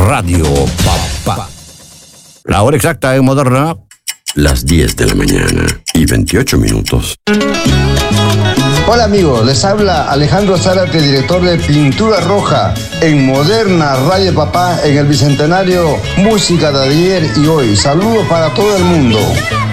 Radio Papá. La hora exacta en Moderna. Las 10 de la mañana y 28 minutos. Hola amigos, les habla Alejandro Zárate, director de Pintura Roja en Moderna Radio Papá en el Bicentenario Música de ayer y hoy. Saludos para todo el mundo.